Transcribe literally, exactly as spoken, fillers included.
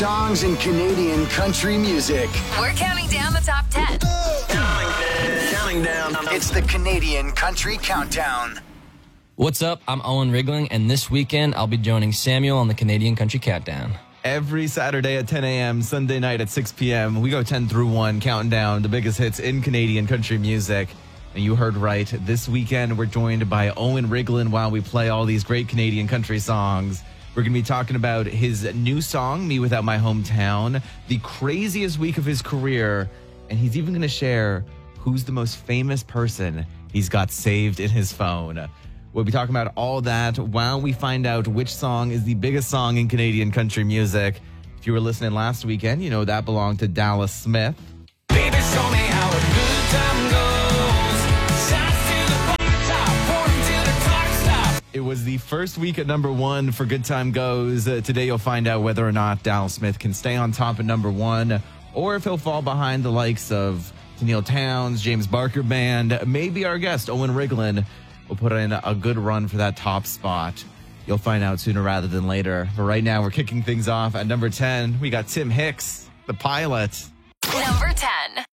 songs in Canadian country music. We're counting down the top ten. Counting down. It's the Canadian Country Countdown. What's up? I'm Owen Rigling, and this weekend I'll be joining Samuel on the Canadian Country Countdown. Every Saturday at ten a.m., Sunday night at six p.m., we go ten through one, counting down the biggest hits in Canadian country music. And you heard right. This weekend, we're joined by Owen Rigling while we play all these great Canadian country songs. We're going to be talking about his new song, Me Without My Hometown, the craziest week of his career, and he's even going to share who's the most famous person he's got saved in his phone. We'll be talking about all that while we find out which song is the biggest song in Canadian country music. If you were listening last weekend, you know that belonged to Dallas Smith. Baby, show me how a good time goes. Shots to the bar top, pouring till the clock stops. It was the first week at number one for Good Time Goes. Uh, today you'll find out whether or not Dallas Smith can stay on top at number one, or if he'll fall behind the likes of Neil Towns, James Barker Band. Maybe our guest, Owen Rigling, will put in a good run for that top spot. You'll find out sooner rather than later. But right now, we're kicking things off at number ten. We got Tim Hicks, The Pilot. Number ten.